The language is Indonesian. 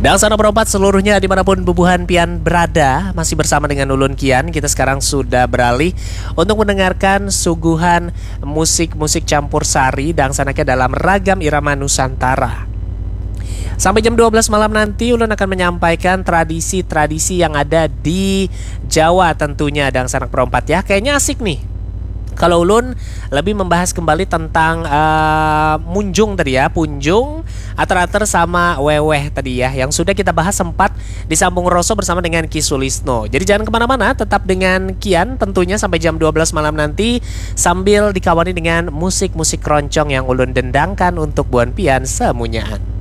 Sana berempat seluruhnya dimanapun bubuhan pian berada, masih bersama dengan Ulun Kian. Kita sekarang sudah beralih untuk mendengarkan suguhan musik-musik campur sari Dangsanake dalam ragam irama Nusantara. Sampai jam 12 malam nanti Ulun akan menyampaikan tradisi-tradisi yang ada di Jawa tentunya Dangsanak Perempat ya. Kayaknya asik nih kalau Ulun lebih membahas kembali tentang munjung tadi ya, punjung, ater-ater sama weweh tadi ya, yang sudah kita bahas sempat disambung Roso bersama dengan Ki Sulisno. Jadi jangan kemana-mana, tetap dengan Kian tentunya sampai jam 12 malam nanti, sambil dikawani dengan musik-musik keroncong yang Ulun dendangkan untuk Buan Pian semunyaan.